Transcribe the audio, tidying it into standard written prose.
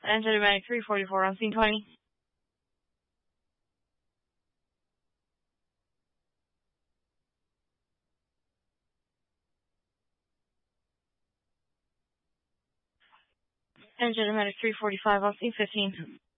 Energetic Medic 344 on scene 20. Energetic Medic 345 on scene 15.